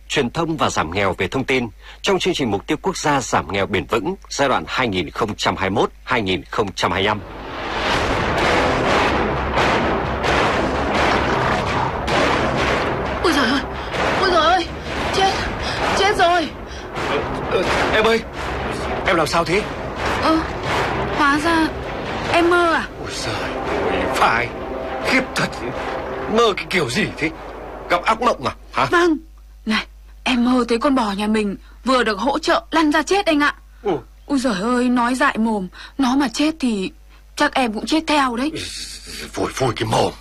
truyền thông và giảm nghèo về thông tin trong chương trình mục tiêu quốc gia giảm nghèo bền vững giai đoạn 2021-2025. Ôi giời ơi, chết rồi. Em ơi, em làm sao thế? Hóa ra em mơ à? Ôi giời ơi, phải, khiếp thật. Mơ cái kiểu gì thế? Gặp ác mộng à? Hả? Vâng. Này, em mơ thấy con bò nhà mình vừa được hỗ trợ lăn ra chết anh ạ. Ôi giời ơi, nói dại mồm. Nó mà chết thì chắc em cũng chết theo đấy. Phủi cái mồm.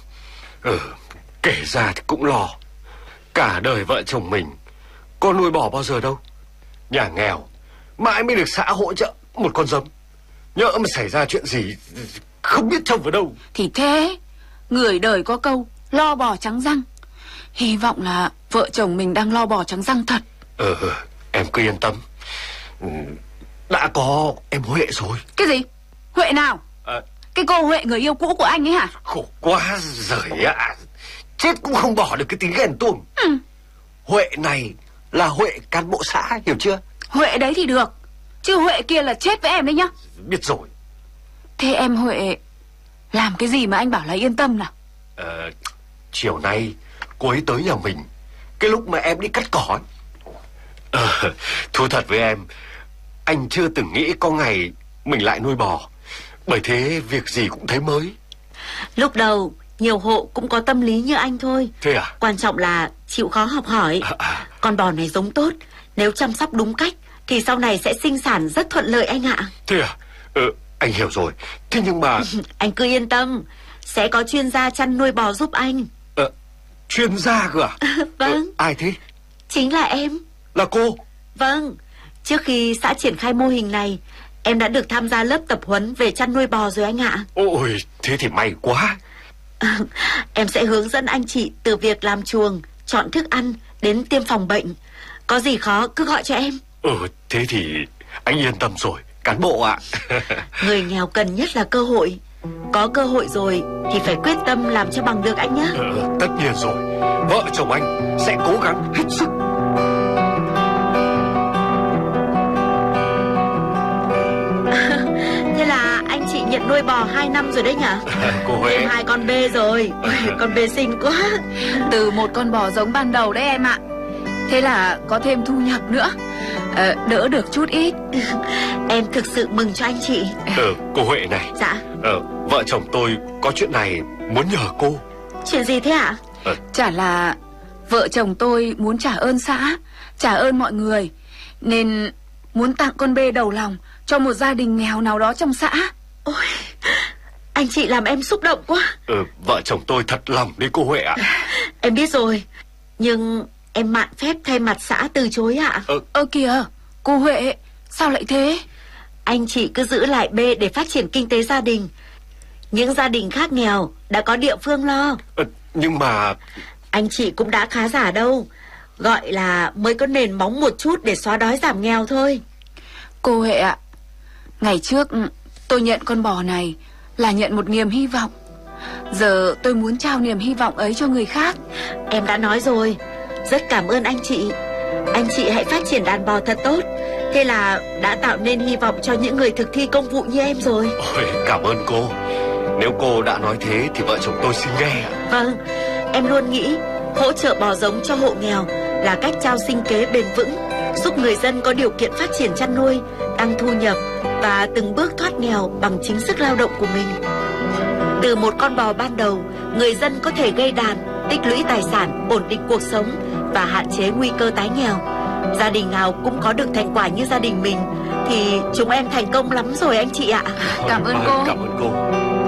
Kể ra thì cũng lo. Cả đời vợ chồng mình có nuôi bò bao giờ đâu. Nhà nghèo mãi mới được xã hỗ trợ một con giống. Nhỡ mà xảy ra chuyện gì không biết trông vào đâu. Thì thế, người đời có câu lo bò trắng răng. Hy vọng là vợ chồng mình đang lo bò trắng răng thật. Em cứ yên tâm. Đã có em Huệ rồi. Cái gì? Huệ nào? Cái cô Huệ người yêu cũ của anh ấy hả? Khổ quá giời ạ. Chết cũng không bỏ được cái tính ghen tuông. Huệ này là Huệ cán bộ xã, hiểu chưa? Huệ đấy thì được, chứ Huệ kia là chết với em đấy nhá. Biết rồi. Thế em Huệ làm cái gì mà anh bảo là yên tâm nào? Chiều nay cô ấy tới nhà mình cái lúc mà em đi cắt cỏ. Thú thật với em, anh chưa từng nghĩ có ngày mình lại nuôi bò. Bởi thế việc gì cũng thấy mới. Lúc đầu nhiều hộ cũng có tâm lý như anh thôi. Thế à? Quan trọng là chịu khó học hỏi. Con bò này giống tốt, nếu chăm sóc đúng cách thì sau này sẽ sinh sản rất thuận lợi anh ạ. Thế à? Anh hiểu rồi. Thế nhưng mà anh cứ yên tâm, sẽ có chuyên gia chăn nuôi bò giúp anh. Chuyên gia cơ à? Vâng. Ai thế? Chính là em. Là cô? Vâng. Trước khi xã triển khai mô hình này, em đã được tham gia lớp tập huấn về chăn nuôi bò rồi anh ạ. Ôi, thế thì may quá. Em sẽ hướng dẫn anh chị từ việc làm chuồng, chọn thức ăn đến tiêm phòng bệnh. Có gì khó cứ gọi cho em. Thế thì anh yên tâm rồi, cán bộ ạ. Người nghèo cần nhất là cơ hội. Có cơ hội rồi thì phải quyết tâm làm cho bằng được anh nhé. Tất nhiên rồi. Vợ chồng anh sẽ cố gắng hết sức. Thế là anh chị nhận nuôi bò 2 năm rồi đấy nhỉ? Cô Huệ. Thêm 2 con bê rồi. Con bê xinh quá. Từ một con bò giống ban đầu đấy em ạ. Thế là có thêm thu nhập nữa, đỡ được chút ít. Em thực sự mừng cho anh chị. Cô Huệ này. Dạ. Vợ chồng tôi có chuyện này muốn nhờ cô. Chuyện gì thế ạ? Chả là vợ chồng tôi muốn trả ơn xã, trả ơn mọi người, nên muốn tặng con bê đầu lòng cho một gia đình nghèo nào đó trong xã. Ôi, anh chị làm em xúc động quá. Vợ chồng tôi thật lòng đấy cô Huệ ạ. Em biết rồi, nhưng em mạn phép thay mặt xã từ chối ạ. Kìa, cô Huệ, sao lại thế? Anh chị cứ giữ lại bê để phát triển kinh tế gia đình. Những gia đình khác nghèo đã có địa phương lo. Nhưng mà anh chị cũng đã khá giả đâu. Gọi là mới có nền móng một chút để xóa đói giảm nghèo thôi. Cô Huệ ạ, ngày trước tôi nhận con bò này là nhận một niềm hy vọng. Giờ tôi muốn trao niềm hy vọng ấy cho người khác. Em đã nói rồi, rất cảm ơn anh chị. Anh chị hãy phát triển đàn bò thật tốt. Thế là đã tạo nên hy vọng cho những người thực thi công vụ như em rồi. Ôi, cảm ơn cô. Nếu cô đã nói thế thì vợ chồng tôi xin nghe. Vâng, em luôn nghĩ hỗ trợ bò giống cho hộ nghèo là cách trao sinh kế bền vững, giúp người dân có điều kiện phát triển chăn nuôi, tăng thu nhập và từng bước thoát nghèo bằng chính sức lao động của mình. Từ một con bò ban đầu, người dân có thể gây đàn, tích lũy tài sản, ổn định cuộc sống và hạn chế nguy cơ tái nghèo. Gia đình nào cũng có được thành quả như gia đình mình thì chúng em thành công lắm rồi anh chị ạ. Cảm ơn cô. Cảm ơn cô.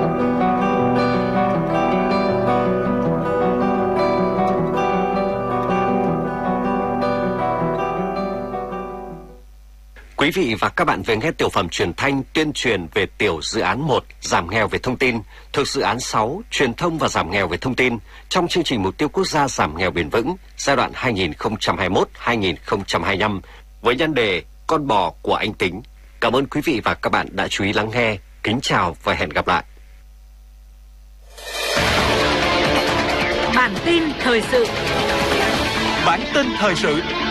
Quý vị và các bạn vừa nghe tiểu phẩm truyền thanh tuyên truyền về tiểu dự án 1 giảm nghèo về thông tin thuộc dự án 6 truyền thông và giảm nghèo về thông tin trong chương trình mục tiêu quốc gia giảm nghèo bền vững giai đoạn 2021-2025 với nhan đề Con bò của anh Tính. Cảm ơn quý vị và các bạn đã chú ý lắng nghe. Kính chào và hẹn gặp lại. Bản tin thời sự. Bản tin thời sự